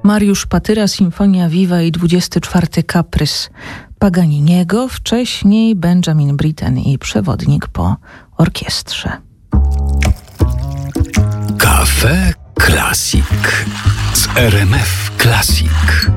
Mariusz Patyra, Sinfonia Viva i 24. Kaprys Paganiniego, wcześniej Benjamin Britten i przewodnik po orkiestrze. Cafe Classic z RMF Classic.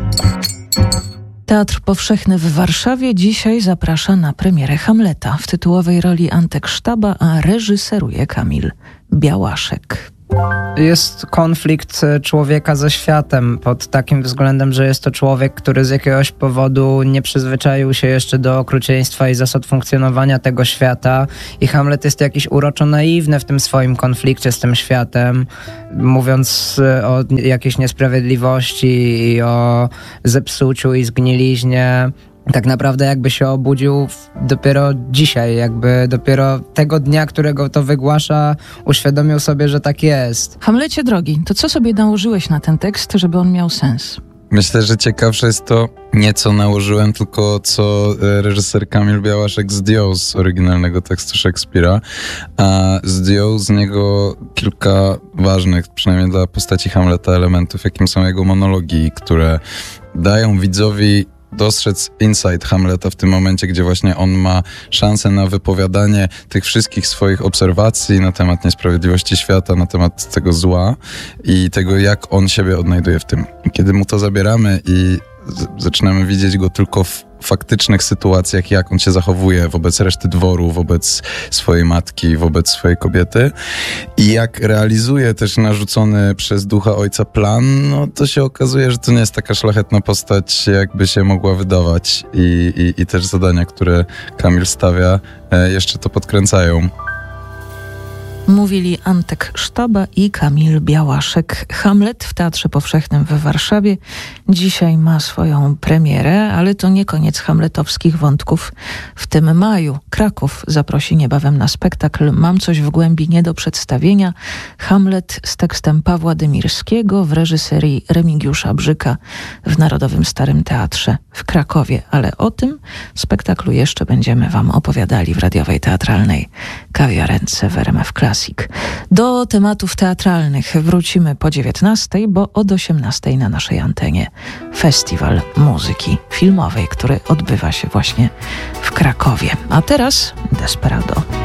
Teatr Powszechny w Warszawie dzisiaj zaprasza na premierę Hamleta. W tytułowej roli Antek Sztaba, a reżyseruje Kamil Białaszek. Jest konflikt człowieka ze światem pod takim względem, że jest to człowiek, który z jakiegoś powodu nie przyzwyczaił się jeszcze do okrucieństwa i zasad funkcjonowania tego świata i Hamlet jest jakiś uroczo naiwny w tym swoim konflikcie z tym światem, mówiąc o jakiejś niesprawiedliwości i o zepsuciu i zgniliźnie. Tak naprawdę jakby się obudził dopiero dzisiaj, jakby dopiero tego dnia, którego to wygłasza, uświadomił sobie, że tak jest. Hamlecie drogi, to co sobie nałożyłeś na ten tekst, żeby on miał sens? Myślę, że ciekawsze jest to nie co nałożyłem, tylko co reżyser Kamil Białaszek zdjął z oryginalnego tekstu Szekspira, a zdjął z niego kilka ważnych, przynajmniej dla postaci Hamleta, elementów, jakim są jego monologi, które dają widzowi dostrzec insight Hamleta w tym momencie, gdzie właśnie on ma szansę na wypowiadanie tych wszystkich swoich obserwacji na temat niesprawiedliwości świata, na temat tego zła i tego, jak on siebie odnajduje w tym. I kiedy mu to zabieramy i zaczynamy widzieć go tylko w faktycznych sytuacjach, jak on się zachowuje wobec reszty dworu, wobec swojej matki, wobec swojej kobiety i jak realizuje też narzucony przez ducha ojca plan, no to się okazuje, że to nie jest taka szlachetna postać, jakby się mogła wydawać i też zadania, które Kamil stawia, jeszcze to podkręcają. Mówili Antek Sztaba i Kamil Białaszek. Hamlet w Teatrze Powszechnym w Warszawie dzisiaj ma swoją premierę, ale to nie koniec hamletowskich wątków. W tym maju Kraków zaprosi niebawem na spektakl Mam coś w głębi nie do przedstawienia. Hamlet z tekstem Pawła Dymirskiego w reżyserii Remigiusza Brzyka w Narodowym Starym Teatrze w Krakowie. Ale o tym spektaklu jeszcze będziemy wam opowiadali w radiowej teatralnej kawiarence w RMF Classic. Do tematów teatralnych wrócimy po 19:00, bo od 18:00 na naszej antenie Festiwal Muzyki Filmowej, który odbywa się właśnie w Krakowie. A teraz Desperado.